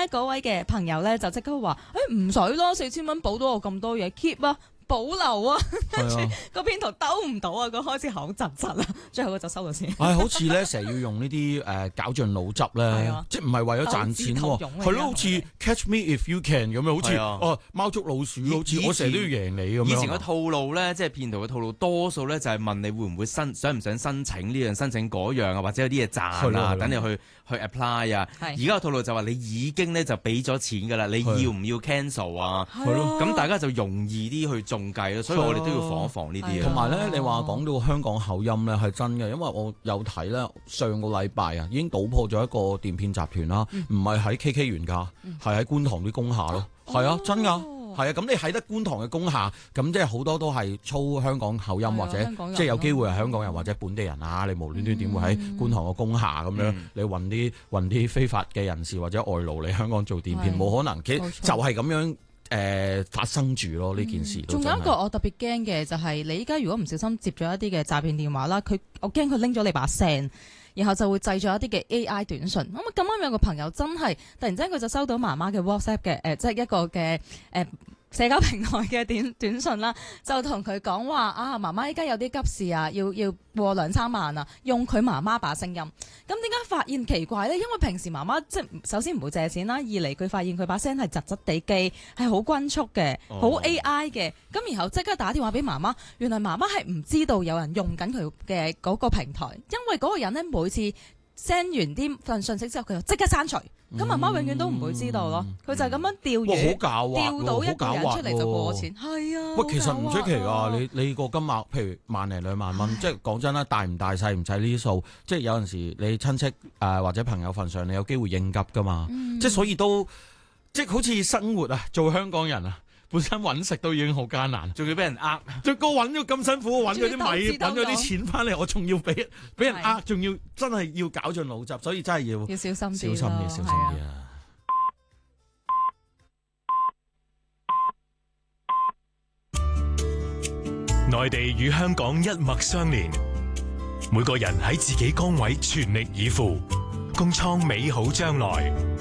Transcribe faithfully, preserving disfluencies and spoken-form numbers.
嗰位嘅朋友咧就即刻話：誒唔使咯，四千蚊補到我咁多嘢 keep 啊！保留啊，跟住個編圖兜唔到啊，佢開始口窒窒啦，最後佢就收咗錢。 係好似咧成日要用呢啲誒絞盡腦汁咧，即係唔係為咗賺錢喎？係咯，好似 Catch Me If You Can 咁樣，好似哦貓捉老鼠，好似我成日都要贏你咁樣。 以前嘅套路咧，即係騙徒嘅套路，多數咧就係問你會唔會申想唔想申請呢樣申請嗰樣啊，或者有啲嘢賺啊，等你去去 apply 啊。而家嘅套路就話你已經咧就俾咗錢㗎啦，你要唔要 cancel 啊？係咯，咁大家就容易啲去做。計咯，所以我哋都要防一防呢啲嘢。 同埋咧，你話講到香港口音咧係真嘅，因為我有睇咧上個禮拜啊，已經搗破咗一個電騙集團啦，唔係喺 K K 園㗎，係喺觀塘啲工廈咯，係啊，真㗎，係啊，咁你喺得觀塘嘅工廈，咁即係好多都係操香港口音或者即係有機會係香港人或者本地人啊，你無端端點會喺觀塘嘅工廈咁樣，你運啲運啲非法嘅人士或者外勞嚟香港做電騙，冇可能，其實就係咁樣。誒、呃、發生住咯呢件事， 仲、嗯、有一個我特別驚嘅就係、是、你依家如果唔小心接咗一啲嘅詐騙電話啦，佢我驚佢拎咗你把聲，然後就會製造一啲嘅 A I 短信。咁啊咁啱有個朋友真係突然之間佢就收到媽媽嘅 WhatsApp 嘅誒、呃，即係一個嘅誒。呃社交平台嘅短短信啦，就同佢講話啊，媽媽依家有啲急事啊，要要過兩三萬啊，用佢媽媽把聲音。咁點解發現奇怪呢？因為平時媽媽即係首先唔會借錢啦，二嚟佢發現佢把聲係窒窒地機，係好均速嘅，好 A I 嘅。咁、哦、然後即刻打電話俾媽媽，原來媽媽係唔知道有人用緊佢嘅嗰個平台，因為嗰個人呢，每次 send 完啲份信息之後，佢就即刻刪除。咁媽媽永遠都唔會知道咯，佢、嗯、就係咁樣釣魚，釣到一個人出嚟就過錢，係啊。 喂，其實唔出奇㗎，你你個金額，譬如萬零兩萬蚊，即係講真啦，大唔大細唔使呢啲數，即係有陣時你親戚誒、呃、或者朋友份上，你有機會應急㗎嘛，嗯、即係所以都即係好似生活啊，做香港人啊。本身揾食都已經好艱難，仲要俾人呃，最高揾咗咁辛苦，揾咗啲米，揾咗啲錢翻嚟，我仲要俾俾人呃，仲要真係要絞盡腦汁，所以真係要要小心啲， 小心啲，小心啲啊！ 內地與香港一脈相連，每個人喺自己崗位全力以赴，共創美好將來。